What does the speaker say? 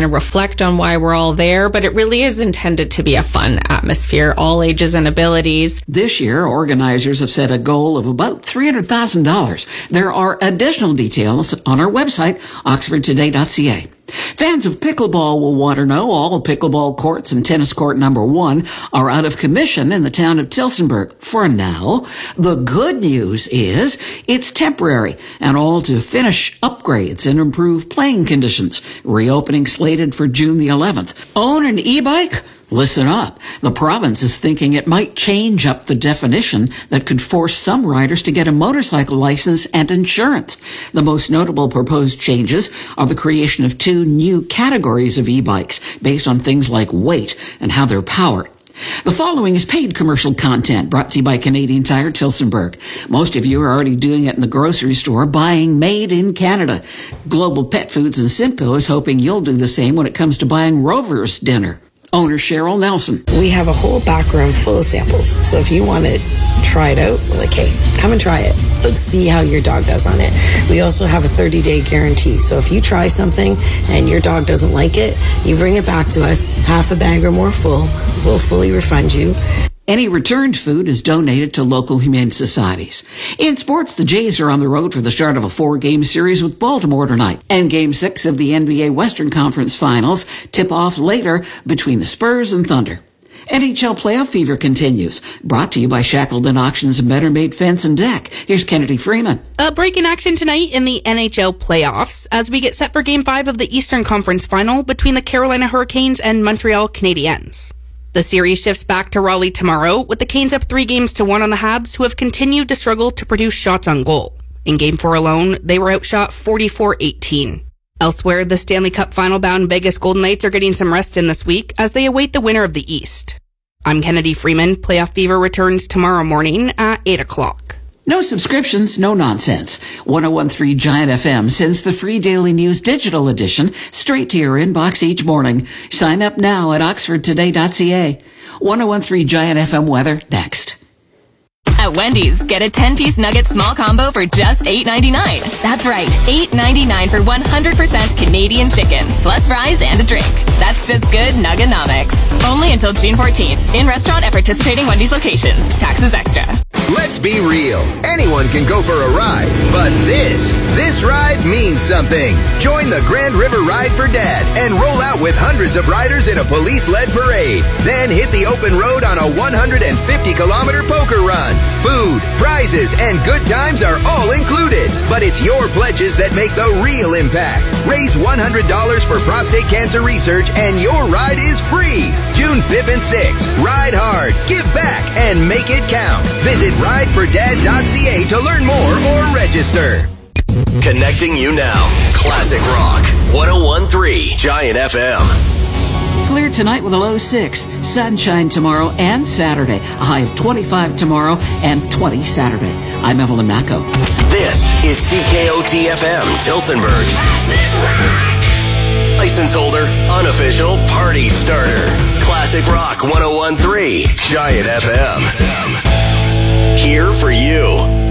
kind of reflect on why we're all there, but it really is intended to be a fun atmosphere, all ages and abilities. This year, organizers have set a goal of about $300,000. There are additional details on our website, oxfordtoday.ca. Fans of pickleball will want to know all pickleball courts and tennis court number 1 are out of commission in the town of Tillsonburg for now. The good news is it's temporary and all to finish upgrades and improve playing conditions. Reopening slated for June the 11th. Own an e-bike? Listen up. The province is thinking it might change up the definition that could force some riders to get a motorcycle license and insurance. The most notable proposed changes are the creation of 2 new categories of e-bikes based on things like weight and how they're powered. The following is paid commercial content brought to you by Canadian Tire Tillsonburg. Most of you are already doing it in the grocery store, buying made in Canada. Global Pet Foods and Simcoe is hoping you'll do the same when it comes to buying Rover's dinner. Owner Cheryl Nelson. We have a whole back room full of samples. So if you want to try it out, we're like, hey, come and try it. Let's see how your dog does on it. We also have a 30-day guarantee. So if you try something and your dog doesn't like it, you bring it back to us, half a bag or more full. We'll fully refund you. Any returned food is donated to local humane societies. In sports, the Jays are on the road for the start of a 4-game series with Baltimore tonight. And Game 6 of the NBA Western Conference Finals tip off later between the Spurs and Thunder. NHL playoff fever continues. Brought to you by Shackleton Auctions and Better Made Fence and Deck. Here's Kennedy Freeman. A break in action tonight in the NHL playoffs as we get set for Game 5 of the Eastern Conference Final between the Carolina Hurricanes and Montreal Canadiens. The series shifts back to Raleigh tomorrow, with the Canes up 3-1 on the Habs, who have continued to struggle to produce shots on goal. In Game 4 alone, they were outshot 44-18. Elsewhere, the Stanley Cup final-bound Vegas Golden Knights are getting some rest in this week as they await the winner of the East. I'm Kennedy Freeman. Playoff Fever returns tomorrow morning at 8 o'clock. No subscriptions, no nonsense. 101.3 Giant FM sends the free Daily News digital edition straight to your inbox each morning. Sign up now at oxfordtoday.ca. 101.3 Giant FM weather next. At Wendy's, get a 10-piece nugget small combo for just $8.99. That's right, $8.99 for 100% Canadian chicken, plus fries and a drink. That's just good Nuggonomics. Only until June 14th. In restaurant at participating Wendy's locations. Taxes extra. Let's be real. Anyone can go for a ride, but this ride means something. Join the Grand River Ride for Dad and roll out with hundreds of riders in a police-led parade. Then hit the open road on a 150-kilometer poker run. Food, prizes, and good times are all included. But it's your pledges that make the real impact. Raise $100 for prostate cancer research and your ride is free. June 5th and 6th. Ride hard, give back, and make it count. Visit ridefordad.ca to learn more or register. Connecting you now. Classic Rock. 101.3 Giant FM. Clear tonight with a low 6. Sunshine tomorrow and Saturday. A high of 25 tomorrow and 20 Saturday. I'm Evelyn Macco. This is CKOT-FM, Tillsonburg. License holder, unofficial party starter. Classic Rock 101.3 Giant FM. Here for you.